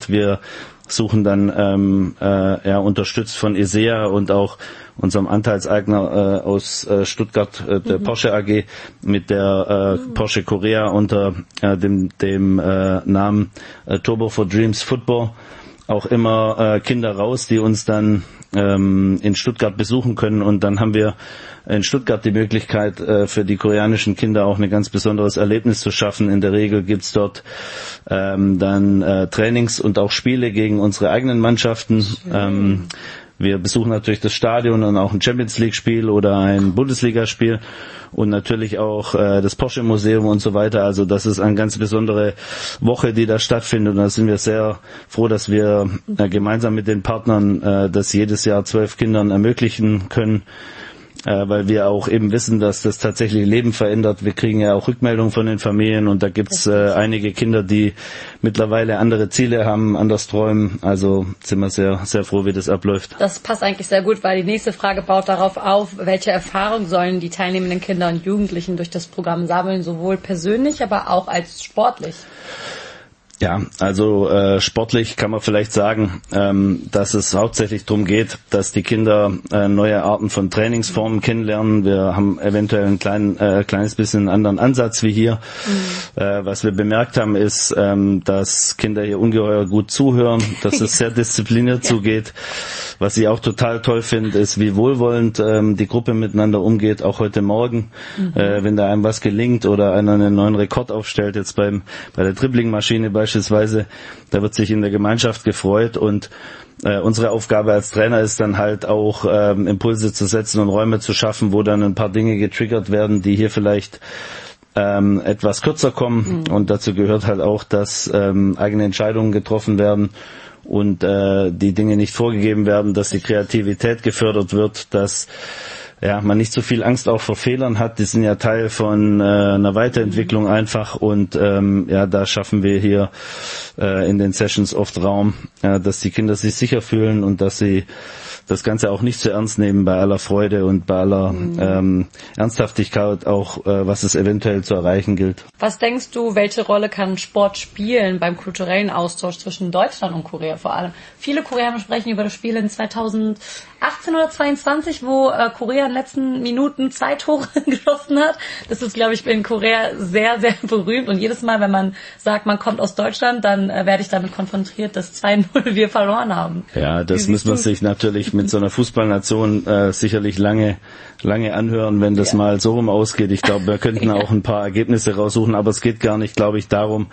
Stuttgart. Wir suchen dann unterstützt von ISEA und auch unserem Anteilseigner aus Stuttgart, der Porsche AG, mit der Porsche Korea unter dem Namen Turbo for Dreams Football auch immer Kinder raus, die uns dann in Stuttgart besuchen können, und dann haben wir in Stuttgart die Möglichkeit, für die koreanischen Kinder auch ein ganz besonderes Erlebnis zu schaffen. In der Regel gibt's dort dann Trainings und auch Spiele gegen unsere eigenen Mannschaften. Wir besuchen natürlich das Stadion und auch ein Champions-League-Spiel oder ein Bundesligaspiel und natürlich auch das Porsche-Museum und so weiter. Also das ist eine ganz besondere Woche, die da stattfindet, und da sind wir sehr froh, dass wir gemeinsam mit den Partnern das jedes Jahr 12 Kindern ermöglichen können, weil wir auch eben wissen, dass das tatsächlich Leben verändert. Wir kriegen ja auch Rückmeldungen von den Familien, und da gibt's einige Kinder, die mittlerweile andere Ziele haben, anders träumen. Also sind wir sehr, sehr froh, wie das abläuft. Das passt eigentlich sehr gut, weil die nächste Frage baut darauf auf, welche Erfahrung sollen die teilnehmenden Kinder und Jugendlichen durch das Programm sammeln, sowohl persönlich, aber auch als sportlich? Ja, also sportlich kann man vielleicht sagen, dass es hauptsächlich darum geht, dass die Kinder neue Arten von Trainingsformen kennenlernen. Wir haben eventuell ein kleines bisschen einen anderen Ansatz wie hier. Was wir bemerkt haben, ist, dass Kinder hier ungeheuer gut zuhören, dass es sehr diszipliniert zugeht. Was ich auch total toll finde, ist, wie wohlwollend die Gruppe miteinander umgeht, auch heute Morgen. Wenn da einem was gelingt oder einer einen neuen Rekord aufstellt, jetzt bei der Dribbling-Maschine beispielsweise, da wird sich in der Gemeinschaft gefreut, und unsere Aufgabe als Trainer ist dann halt auch Impulse zu setzen und Räume zu schaffen, wo dann ein paar Dinge getriggert werden, die hier vielleicht etwas kürzer kommen, und dazu gehört halt auch, dass eigene Entscheidungen getroffen werden und die Dinge nicht vorgegeben werden, dass die Kreativität gefördert wird, dass man nicht so viel Angst auch vor Fehlern hat. Die sind ja Teil von einer Weiterentwicklung einfach, und da schaffen wir hier in den Sessions oft Raum, dass die Kinder sich sicher fühlen und dass sie das Ganze auch nicht zu ernst nehmen, bei aller Freude und bei aller Ernsthaftigkeit auch, was es eventuell zu erreichen gilt. Was denkst du, welche Rolle kann Sport spielen beim kulturellen Austausch zwischen Deutschland und Korea vor allem? Viele Koreaner sprechen über das Spiel in 2018 oder 22, wo Korea in den letzten Minuten 2 Tore geschossen hat. Das ist, glaube ich, in Korea sehr, sehr berühmt, und jedes Mal, wenn man sagt, man kommt aus Deutschland, dann werde ich damit konfrontiert, dass 2-0 wir verloren haben. Ja, das muss man sich natürlich mit so einer Fußballnation sicherlich lange anhören, wenn das mal so rum ausgeht. Ich glaube, wir könnten auch ein paar Ergebnisse raussuchen, aber es geht gar nicht, glaube ich, darum,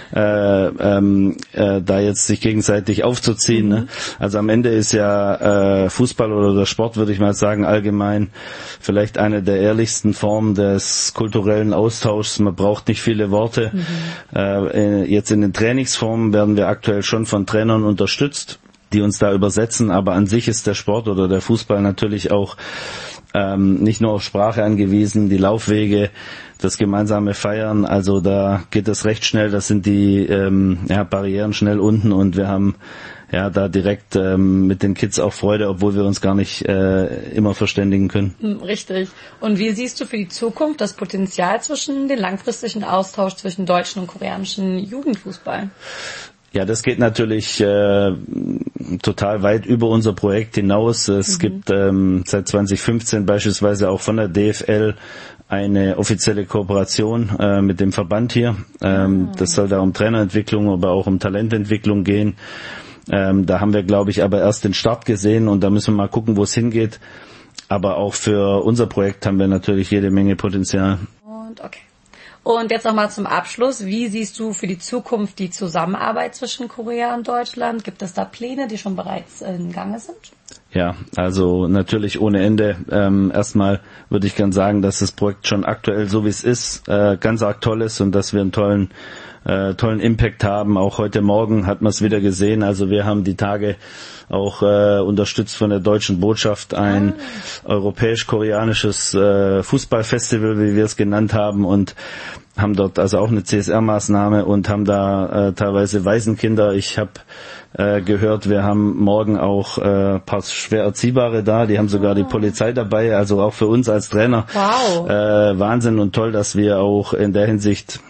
da jetzt sich gegenseitig aufzuziehen. Ne? Also am Ende ist ja Fußball oder der Sport, würde ich mal sagen, allgemein vielleicht eine der ehrlichsten Formen des kulturellen Austauschs. Man braucht nicht viele Worte. Jetzt in den Trainingsformen werden wir aktuell schon von Trainern unterstützt, die uns da übersetzen, aber an sich ist der Sport oder der Fußball natürlich auch nicht nur auf Sprache angewiesen, die Laufwege, das gemeinsame Feiern, also da geht es recht schnell, das sind die Barrieren schnell unten, und wir haben da direkt mit den Kids auch Freude, obwohl wir uns gar nicht immer verständigen können. Richtig. Und wie siehst du für die Zukunft das Potenzial zwischen den langfristigen Austausch zwischen deutschen und koreanischen Jugendfußball? Ja, das geht natürlich total weit über unser Projekt hinaus. Es gibt seit 2015 beispielsweise auch von der DFL eine offizielle Kooperation mit dem Verband hier. Das soll da um Trainerentwicklung, aber auch um Talententwicklung gehen. Da haben wir, glaube ich, aber erst den Start gesehen, und da müssen wir mal gucken, wo es hingeht. Aber auch für unser Projekt haben wir natürlich jede Menge Potenzial. Und jetzt nochmal zum Abschluss. Wie siehst du für die Zukunft die Zusammenarbeit zwischen Korea und Deutschland? Gibt es da Pläne, die schon bereits in Gange sind? Ja, also natürlich ohne Ende. Erstmal würde ich gern sagen, dass das Projekt schon aktuell, so wie es ist, ganz arg toll ist, und dass wir einen tollen Impact haben. Auch heute Morgen hat man es wieder gesehen. Also wir haben die Tage auch unterstützt von der deutschen Botschaft ein europäisch-koreanisches Fußballfestival, wie wir es genannt haben, und haben dort also auch eine CSR-Maßnahme und haben da teilweise Waisenkinder. Ich habe gehört, wir haben morgen auch paar schwer Erziehbare da, die haben sogar die Polizei dabei, also auch für uns als Trainer. Wow. Wahnsinn und toll, dass wir auch in der Hinsicht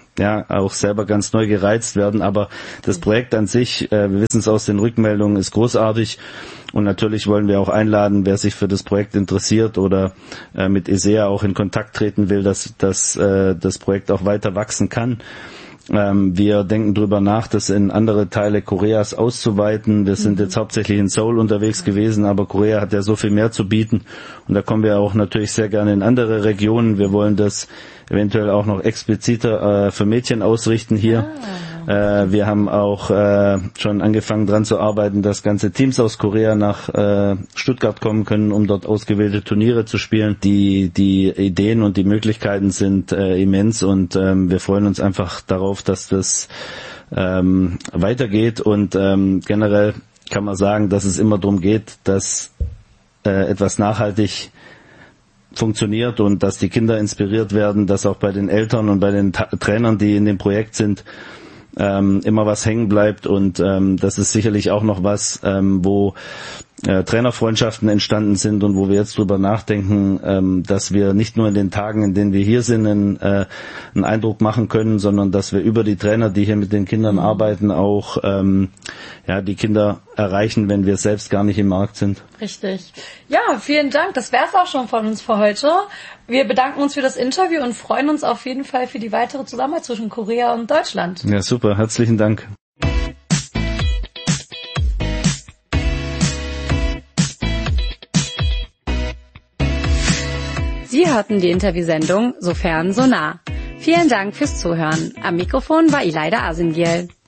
auch selber ganz neu gereizt werden. Aber das Projekt an sich, wir wissen es aus den Rückmeldungen, ist großartig. Und natürlich wollen wir auch einladen, wer sich für das Projekt interessiert oder mit ESEA auch in Kontakt treten will, dass das Projekt auch weiter wachsen kann. Wir denken darüber nach, das in andere Teile Koreas auszuweiten. Wir sind jetzt hauptsächlich in Seoul unterwegs gewesen, aber Korea hat ja so viel mehr zu bieten. Und da kommen wir auch natürlich sehr gerne in andere Regionen. Wir wollen das eventuell auch noch expliziter für Mädchen ausrichten hier. Wir haben auch schon angefangen dran zu arbeiten, dass ganze Teams aus Korea nach Stuttgart kommen können, um dort ausgewählte Turniere zu spielen. Die Ideen und die Möglichkeiten sind immens und wir freuen uns einfach darauf, dass das weitergeht und generell kann man sagen, dass es immer darum geht, dass etwas nachhaltig funktioniert und dass die Kinder inspiriert werden, dass auch bei den Eltern und bei den Trainern, die in dem Projekt sind, immer was hängen bleibt und das ist sicherlich auch noch was, wo Trainerfreundschaften entstanden sind und wo wir jetzt drüber nachdenken, dass wir nicht nur in den Tagen, in denen wir hier sind, einen Eindruck machen können, sondern dass wir über die Trainer, die hier mit den Kindern arbeiten, auch die Kinder erreichen, wenn wir selbst gar nicht im Markt sind. Richtig. Ja, vielen Dank. Das wär's auch schon von uns für heute. Wir bedanken uns für das Interview und freuen uns auf jeden Fall für die weitere Zusammenarbeit zwischen Korea und Deutschland. Ja, super. Herzlichen Dank. Sie hörten die Interviewsendung Sofern so nah. Vielen Dank fürs Zuhören. Am Mikrofon war Ileida Asingil.